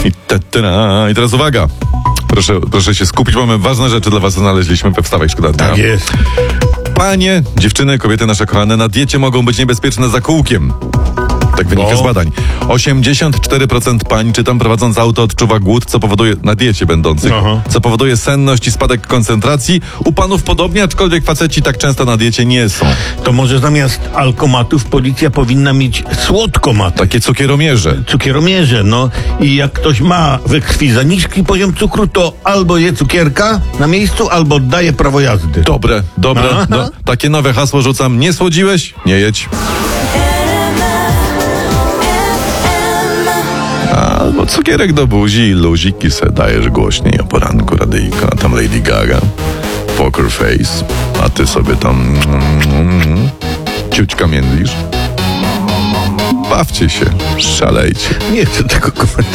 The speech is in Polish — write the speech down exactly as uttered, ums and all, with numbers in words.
I, te, te, na. I teraz uwaga. Proszę, proszę się skupić, bo mamy ważne rzeczy dla was znaleźliśmy. Wstawaj, szkoda dnia. Tak jest. Panie, dziewczyny, kobiety nasze kochane, na diecie mogą być niebezpieczne za kółkiem. Tak wynika Bo? z badań. osiemdziesiąt cztery procent pań, czytam, prowadząc auto, odczuwa głód, co powoduje, na diecie będących, Aha. co powoduje senność i spadek koncentracji. U panów podobnie, aczkolwiek faceci tak często na diecie nie są. To może zamiast alkomatów policja powinna mieć słodkomat. Takie cukieromierze. Cukieromierze, no i jak ktoś ma we krwi za niski poziom cukru, to albo je cukierka na miejscu, albo oddaje prawo jazdy. Dobre, dobre. Aha. Do, takie nowe hasło rzucam. Nie słodziłeś? Nie jedź. Albo cukierek do buzi i luziki se dajesz głośniej o poranku, radyjko, a tam Lady Gaga, Poker Face, a ty sobie tam mm, ciućka międlisz. Bawcie się, szalejcie. Nie chcę tego komentować.